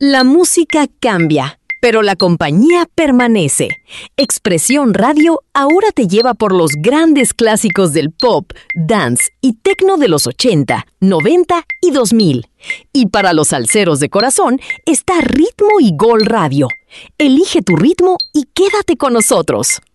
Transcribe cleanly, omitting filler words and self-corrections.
La música cambia, pero la compañía permanece. Expresión Radio ahora te lleva por los grandes clásicos del pop, dance y techno de los 80, 90 y 2000. Y para los salseros de corazón está Ritmo y Gol Radio. Elige tu ritmo y quédate con nosotros.